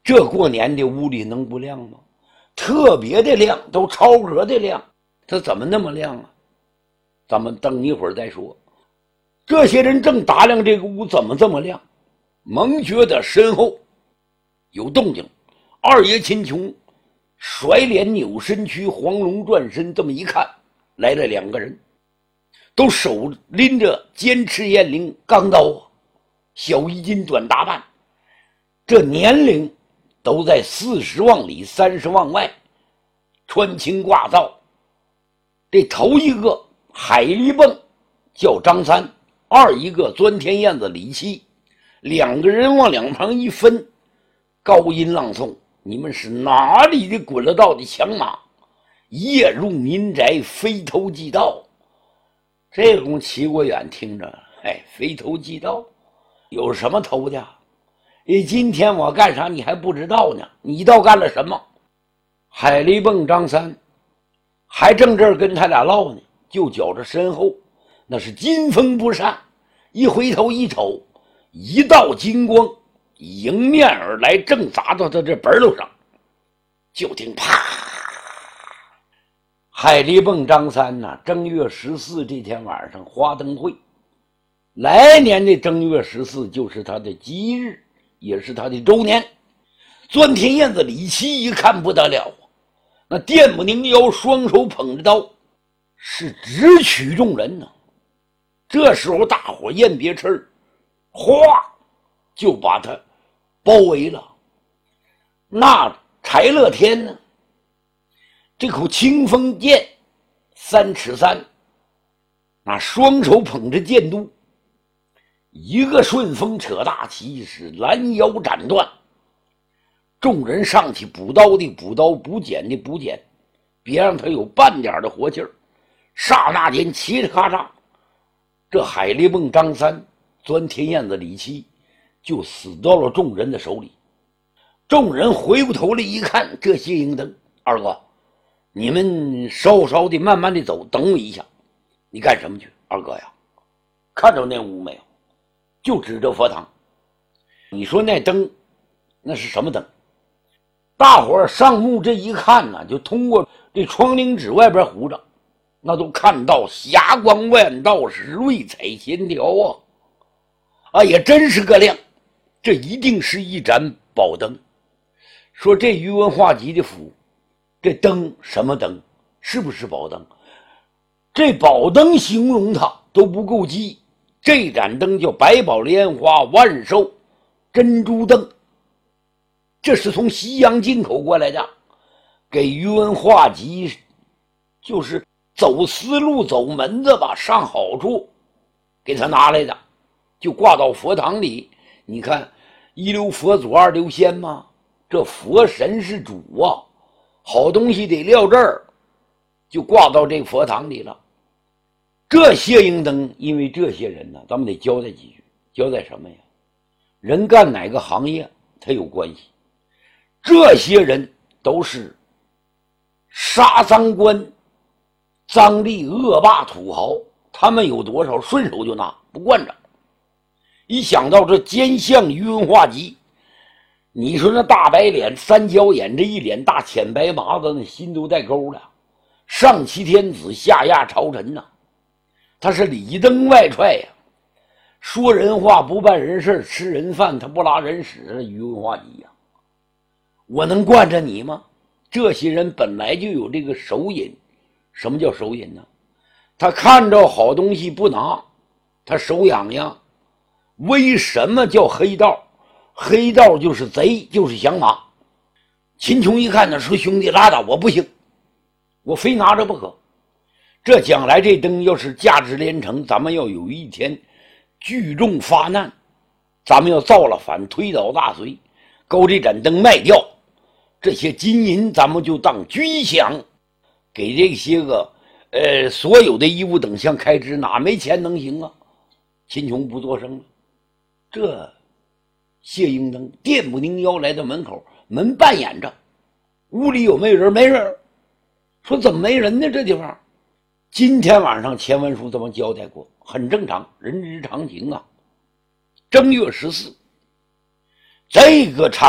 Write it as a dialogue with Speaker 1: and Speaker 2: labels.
Speaker 1: 这过年的屋里能不亮吗？特别的亮，都超格的亮，它怎么那么亮啊？咱们等一会儿再说。这些人正打量这个屋怎么这么亮，猛觉得身后有动静。二爷秦琼甩脸扭身躯，黄龙转身，这么一看，来了2个人，都手拎着尖翅雁翎钢刀啊，小衣襟短打扮，这年龄都在40往里30往外，穿青挂皂。这头一个海力蹦叫张三，二一个钻天燕子李七，2个人往两旁一分，高音朗诵：你们是哪里的滚了道的强马，夜入民宅飞偷祭盗。这功齐国远听着，飞偷祭盗有什么偷的？今天我干啥你还不知道呢？你倒干了什么？海力蹦张三还正这儿跟他俩唠呢，就觉着身后那是金风不散，一回头一瞅，一道金光迎面而来，正砸到他这本楼上。就听啪，海力蹦张三呐，正月14这天晚上花灯会，来年的正月14就是他的吉日，也是他的周年。钻天燕子李七一看不得了，那电不宁腰双手捧着刀，是直取众人呢。这时候大伙咽别吃，哗就把他包围了。那柴乐天呢，这口清风剑3尺3，那双手捧着剑肚，一个顺风扯大旗，是拦腰斩断。众人上去补刀的补刀，补剪的补剪，别让他有半点的活气儿。刹那间嘁哩咔嚓，这海力蹦张三、钻天燕子李七就死到了众人的手里。众人回过头来一看，这谢英登，二哥，你们稍稍的慢慢的走，等我一下。你干什么去？二哥呀，看着那屋没有？就指着佛堂。你说那灯那是什么灯？大伙儿上目这一看呢，就通过这窗棂纸外边糊着，那都看到霞光万道，是瑞彩线条啊！也真是个亮，这一定是一盏宝灯。说这宇文化及的府，这灯什么灯？是不是宝灯？这宝灯形容它都不够激。这盏灯叫百宝莲花万寿珍珠灯，这是从西洋进口过来的，给宇文化及就是走思路走门子吧，上好处给他拿来的，就挂到佛堂里。你看一流佛祖二流仙嘛，这佛神是主啊，好东西得撂这儿，就挂到这个佛堂里了。这谢英登，因为这些人呢，咱们得交代几句。交代什么呀？人干哪个行业他有关系，这些人都是杀赃官、赃吏、恶霸、土豪，他们有多少顺手就拿，不惯着。一想到这奸相宇文化及，你说那大白脸三角眼，这一脸大浅白麻子，那心都带沟了。上欺天子，下压朝臣呐，他是里登外踹呀，说人话不办人事，吃人饭他不拉人屎。宇文化及呀，我能惯着你吗？这些人本来就有这个手瘾。什么叫手瘾呢？他看着好东西不拿，他手痒痒。为什么叫黑道？黑道就是贼，就是响马。秦琼一看呢，说兄弟拉倒，我不行，我非拿着不可。这将来这灯要是价值连城，咱们要有一天聚众发难，咱们要造了反，推倒大隋，勾这盏灯卖掉，这些金银咱们就当军饷，给这些个所有的衣物等项开支，哪没钱能行啊？秦琼不作声了。这谢英登电不宁腰来到门口，门半掩着，屋里有没有人？没人。说怎么没人呢？这地方今天晚上前文书这么交代过，很正常，人之常情啊。正月14，这个场